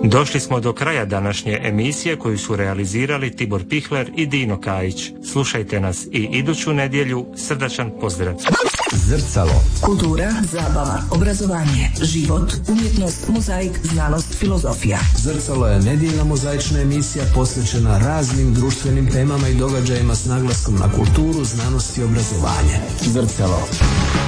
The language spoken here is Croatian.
Došli smo do kraja današnje emisije koju su realizirali Tibor Pihler i Dino Kajić. Slušajte nas i iduću nedjelju. Srdačan pozdrav. Zrcalo. Kultura, zabava, obrazovanje, život, umjetnost, mozaik, znanost, filozofija. Zrcalo je nedjeljna mozaična emisija posvećena raznim društvenim temama i događajima s naglaskom na kulturu, znanost i obrazovanje. Zrcalo.